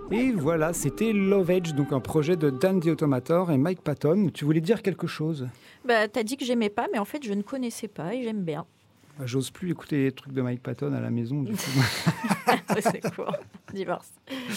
Et voilà, c'était Love Edge, donc un projet de Dan the Automator et Mike Patton. Tu voulais dire quelque chose? Bah, t'as dit que j'aimais pas, mais en fait, je ne connaissais pas et j'aime bien. J'ose plus écouter les trucs de Mike Patton à la maison, du coup. C'est court. Divorce.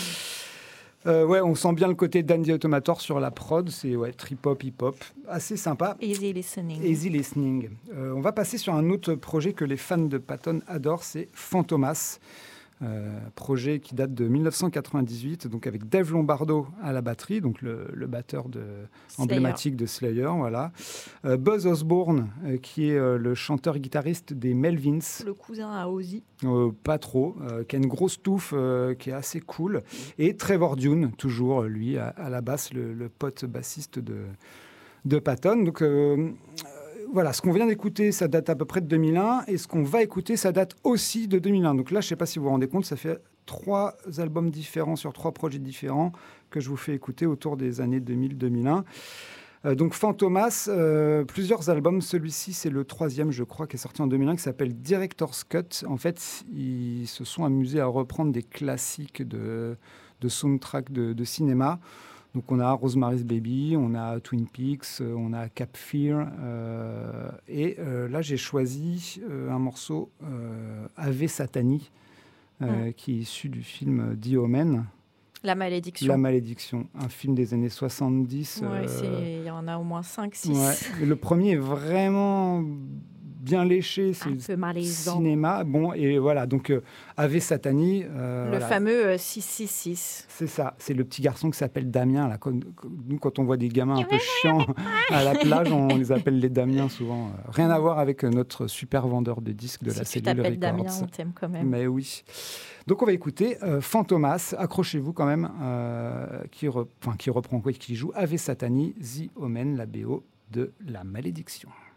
Ouais, on sent bien le côté Dan the Automator sur la prod. C'est trip-hop, hip-hop. Assez sympa. Easy listening. Easy listening. On va passer sur un autre projet que les fans de Patton adorent, c'est Fantomas. Projet qui date de 1998, donc avec Dave Lombardo à la batterie, donc le batteur emblématique de Slayer, voilà. Buzz Osborne, qui est le chanteur-guitariste des Melvins. Le cousin à Ozzy. Pas trop, qui a une grosse touffe, qui est assez cool. Et Trevor Dune, toujours, lui, à la basse, le pote bassiste de Patton. Donc, voilà, ce qu'on vient d'écouter, ça date à peu près de 2001, et ce qu'on va écouter, ça date aussi de 2001. Donc là, je ne sais pas si vous vous rendez compte, ça fait 3 albums différents sur 3 projets différents que je vous fais écouter autour des années 2000-2001. Donc Fantomas, plusieurs albums. Celui-ci, c'est le 3e, je crois, qui est sorti en 2001, qui s'appelle Director's Cut. En fait, ils se sont amusés à reprendre des classiques de soundtrack de cinéma. Donc on a Rosemary's Baby, on a Twin Peaks, on a Cape Fear. Et là, j'ai choisi un morceau, Ave Satani, qui est issu du film The Omen. La malédiction. La malédiction, un film des années 70. Il y en a au moins 5-6. Ouais. Le premier est vraiment bien léché, c'est un peu malaisant. Cinéma. Bon, et voilà, donc Ave Satani. Le fameux 666. C'est ça, c'est le petit garçon qui s'appelle Damien. Là. Nous, quand on voit des gamins un peu chiants à la plage, on les appelle les Damiens souvent. Rien à voir avec notre super vendeur de disques de la cellule Records. Si tu t'appelles Damien, on t'aime quand même. Mais oui. Donc on va écouter Fantomas, accrochez-vous quand même, qui reprend quoi, qui joue Ave Satani, The Omen, la BO de La Malédiction.